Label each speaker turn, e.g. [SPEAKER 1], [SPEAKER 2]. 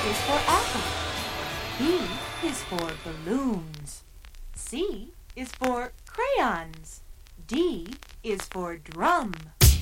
[SPEAKER 1] is for apple. B is for balloons. C is for crayons. D is for drum.